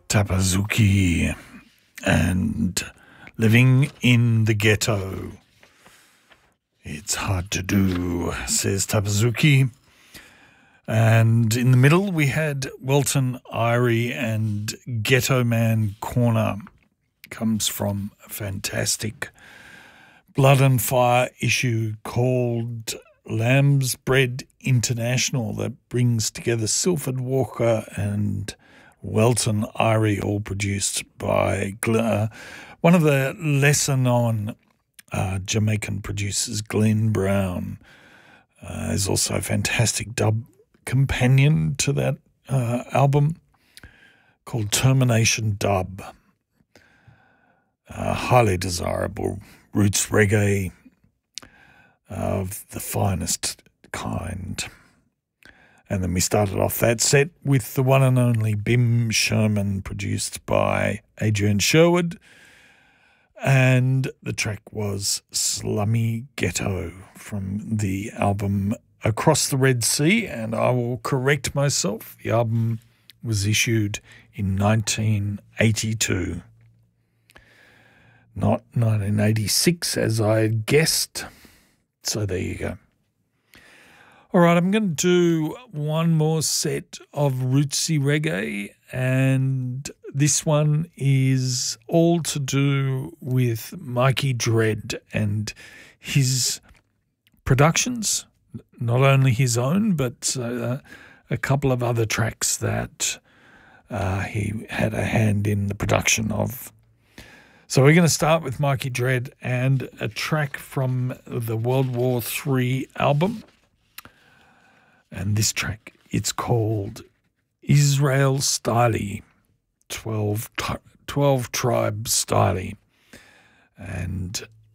Tapazuki and Living in the Ghetto. It's hard to do, says Tapazuki. And in the middle we had Welton Irie and Ghetto Man Corner. Comes from a fantastic Blood and Fire issue called Lamb's Bread International that brings together Silford Walker and Welton Irie, all produced by one of the lesser-known Jamaican producers, Glenn Brown. There's also a fantastic dub companion to that album called Termination Dub. Highly desirable roots reggae of the finest kind. And then we started off that set with the one and only Bim Sherman, produced by Adrian Sherwood. And the track was Slummy Ghetto from the album Across the Red Sea. And I will correct myself. The album was issued in 1982. Not 1986 as I had guessed. So there you go. All right, I'm going to do one more set of rootsy reggae, and this one is all to do with Mikey Dread and his productions, not only his own, but a couple of other tracks that he had a hand in the production of. So we're going to start with Mikey Dread and a track from the World War III album. And this track, it's called Israel Styley, 12 Tribe Styley. And